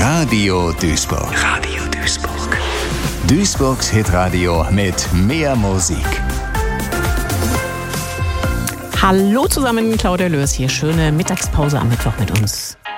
Radio Duisburg. Radio Duisburg. Duisburgs Hitradio mit mehr Musik. Hallo zusammen, Claudia Lörs hier. Schöne Mittagspause am Mittwoch mit uns.